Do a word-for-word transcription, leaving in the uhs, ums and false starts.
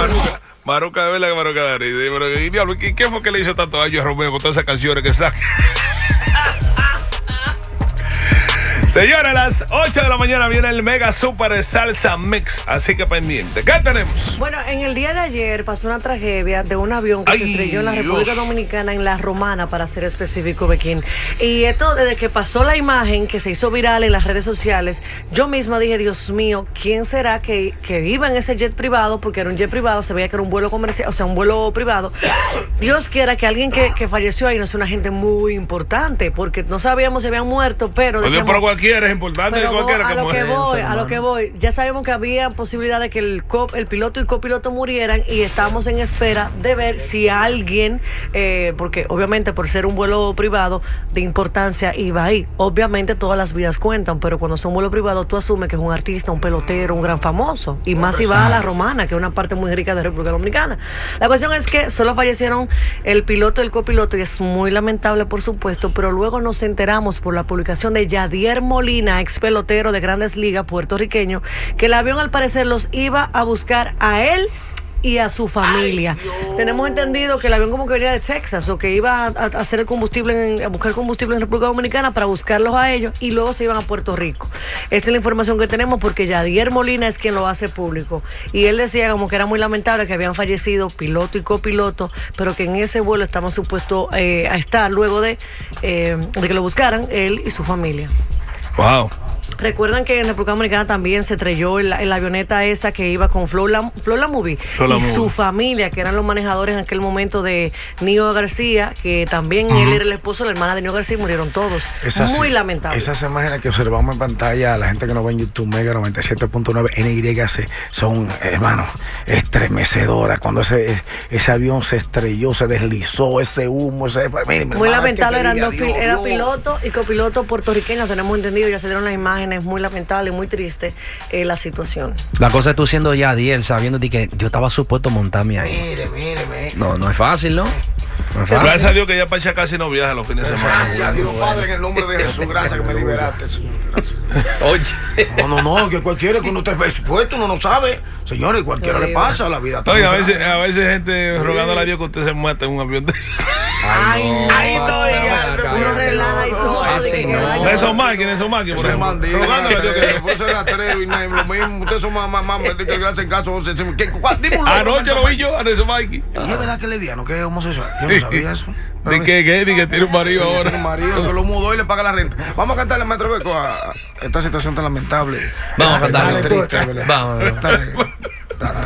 Maruca, Maruca, de verdad que Maruca da risa. Y diablo, ¿y qué fue que le hizo tanto daño a Romeo con todas esas canciones que saca? Señora, a las ocho de la mañana viene el Mega Super Salsa Mix, así que pendiente. ¿Qué tenemos? Bueno, en el día de ayer pasó una tragedia de un avión que Ay, se estrelló en la República Dios. Dominicana, en La Romana, para ser específico, Bequín. Y esto, desde que pasó la imagen, que se hizo viral en las redes sociales, yo misma dije, Dios mío, ¿quién será que, que iba en ese jet privado? Porque era un jet privado, se veía que era un vuelo comercial, o sea, un vuelo privado. Dios quiera que alguien que, que falleció ahí no sea una gente muy importante, porque no sabíamos si habían muerto, pero decíamos, pero cualquiera es importante, pero cualquiera vos, que a lo muere. que voy, a lo que voy, ya sabemos que había posibilidad de que el, cop, el piloto y el copiloto murieran, y estábamos en espera de ver si alguien, eh, porque obviamente por ser un vuelo privado de importancia iba ahí. Obviamente todas las vidas cuentan, pero cuando son vuelos privados tú asumes que es un artista, un pelotero, un gran famoso, y más si va a La Romana, que es una parte muy rica de República Dominicana. La cuestión es que solo fallecieron el piloto y el copiloto, y es muy lamentable, por supuesto, pero luego nos enteramos por la publicación de Yadier Molina, ex pelotero de Grandes Ligas puertorriqueño, que el avión al parecer los iba a buscar a él y a su familia. Ay, tenemos entendido que el avión como que venía de Texas, o que iba a, a hacer el combustible en, a buscar combustible en República Dominicana para buscarlos a ellos, y luego se iban a Puerto Rico. Esa es la información que tenemos, porque Yadier Molina es quien lo hace público, y él decía como que era muy lamentable que habían fallecido piloto y copiloto, pero que en ese vuelo estaban supuestos eh, a estar luego de, eh, de que lo buscaran él y su familia. Wow. Recuerdan que en República Dominicana también se estrelló en la, en la avioneta esa que iba con Flow La, Flow La Movie Flow y La su movie. familia, que eran los manejadores en aquel momento de Nio García, que también uh-huh. él era el esposo de la hermana de Nio García, y murieron todos. Esas, Muy lamentable. Esas imágenes que observamos en pantalla, la gente que nos ve en YouTube, Mega noventa y siete punto nueve N Y C, son, hermanos, estremecedoras. Cuando ese, ese avión se estrelló, se deslizó, ese humo, ese... Mire, Muy hermana, lamentable, eran dos, Dios, era Dios. piloto y copiloto puertorriqueños, tenemos entendido, ya se dieron las imágenes. Es muy lamentable, muy triste eh, la situación. La cosa es tú siendo Yadier, sabiendo de que yo estaba supuesto a montarme ahí. Mire, mire, mire. No, no es fácil, ¿no? No es fácil. Gracias a Dios que ya Pacha casi no viaja los fines de semana. Gracias a Dios, Padre, en el nombre de Jesús, gracias que me liberaste, Señor. Gracias. Oye. No, no, no, que cualquiera que uno esté expuesto, uno no sabe. Señores, cualquiera le pasa la vida. Oiga, a veces, a veces gente rogándole a Dios que usted se muerta en un avión de Ay, no, ay, no, uno relaja y todo. De esos máquinas, de esos máquinas, por ejemplo. Rogándole a Dios que por ser rastrero y lo mismo. Ustedes son más, más, más, que le hacen caso. Anoche lo vi yo a esos máquinas. ¿Y es verdad que es lesbiano, que es homosexual? Yo no sabía eso. Ni que, que, ni que tiene un marido sí, ahora. Tiene un marido que lo mudó y le paga la renta. Vamos a cantarle, maestro Beco, a esta situación tan lamentable. Vamos a cantarle. Triste, Vamos. Vamos.